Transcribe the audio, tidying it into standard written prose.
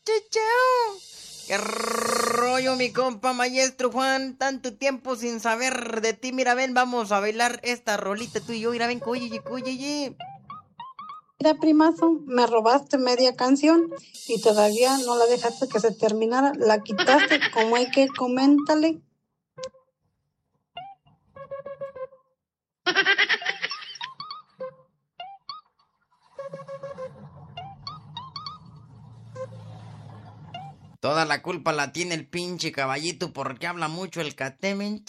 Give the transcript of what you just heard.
¿Qué rollo, mi compa maestro Juan? Tanto tiempo sin saber de ti. Mira, ven, vamos a bailar esta rolita tú y yo. Mira, ven, oye, oye. Mira, primazo, me robaste media canción y todavía no la dejaste que se terminara. La quitaste, como hay que coméntale. Toda la culpa la tiene el pinche caballito porque habla mucho el catemen.